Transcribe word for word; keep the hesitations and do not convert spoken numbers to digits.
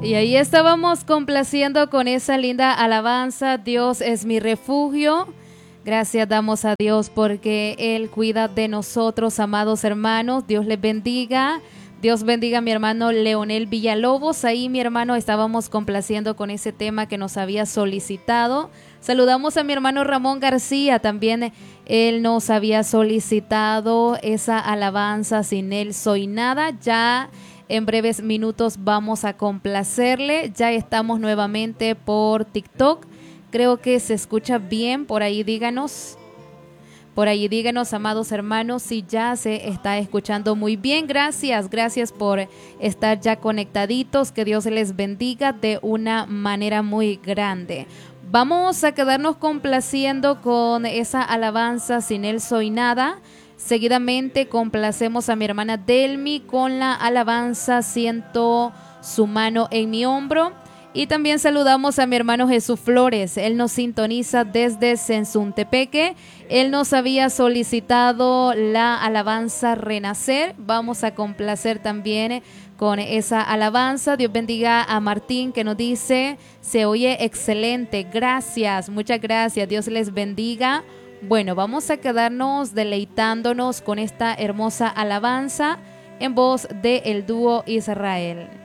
Y ahí estábamos complaciendo con esa linda alabanza, Dios es mi refugio. Gracias damos a Dios porque Él cuida de nosotros, amados hermanos. Dios les bendiga. Dios bendiga a mi hermano Leonel Villalobos. Ahí, mi hermano, estábamos complaciendo con ese tema que nos había solicitado. Saludamos a mi hermano Ramón García. También él nos había solicitado esa alabanza, sin él soy nada. Ya en breves minutos vamos a complacerle. Ya estamos nuevamente por TikTok. Creo que se escucha bien. Por ahí díganos. Por ahí díganos, amados hermanos, si ya se está escuchando muy bien. Gracias, gracias por estar ya conectaditos. Que Dios les bendiga de una manera muy grande. Vamos a quedarnos complaciendo con esa alabanza, sin él soy nada. Seguidamente complacemos a mi hermana Delmi con la alabanza, siento su mano en mi hombro. Y también saludamos a mi hermano Jesús Flores. Él nos sintoniza desde Sensuntepeque. Él nos había solicitado la alabanza Renacer. Vamos a complacer también con esa alabanza. Dios bendiga a Martín, que nos dice, se oye excelente. Gracias, muchas gracias. Dios les bendiga. Bueno, vamos a quedarnos deleitándonos con esta hermosa alabanza en voz del dúo Israel.